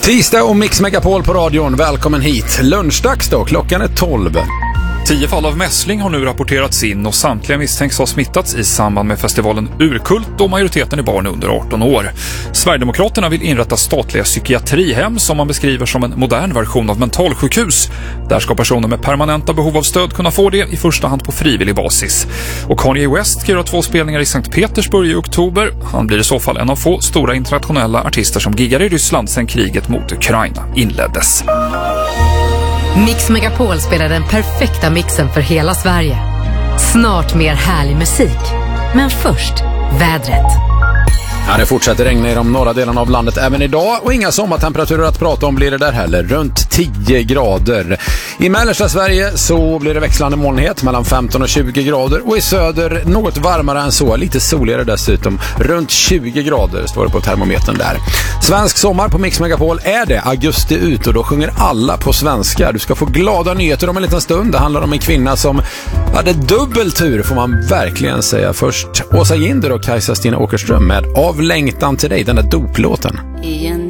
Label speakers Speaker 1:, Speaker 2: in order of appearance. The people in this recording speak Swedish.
Speaker 1: Tisdag och Mix Megapol på radion. Välkommen hit. Lunchdags då, klockan är 12.
Speaker 2: 10 fall av mässling har nu rapporterats in och samtliga misstänks ha smittats i samband med festivalen Urkult och majoriteten är barn under 18 år. Sverigedemokraterna vill inrätta statliga psykiatrihem som man beskriver som en modern version av mentalsjukhus. Där ska personer med permanenta behov av stöd kunna få det i första hand på frivillig basis. Och Kanye West ska göra 2 spelningar i Sankt Petersburg i oktober. Han blir i så fall en av få stora internationella artister som giggar i Ryssland sedan kriget mot Ukraina inleddes.
Speaker 3: Mix Megapol spelar den perfekta mixen för hela Sverige. Snart mer härlig musik. Men först, vädret.
Speaker 1: Ja, det fortsätter regna i de norra delarna av landet även idag och inga sommartemperaturer att prata om blir det där heller. Runt 10 grader. I mellersta Sverige så blir det växlande molnighet mellan 15 och 20 grader och i söder något varmare än så, lite soligare dessutom. Runt 20 grader står det på termometern där. Svensk sommar på Mix Megapol är det. Augusti ut och då sjunger alla på svenska. Du ska få glada nyheter om en liten stund. Det handlar om en kvinna som hade dubbeltur får man verkligen säga. Först Åsa Ginder och Kajsa Stina Åkerström med Av längtan till dig, den där doplåten.
Speaker 4: I en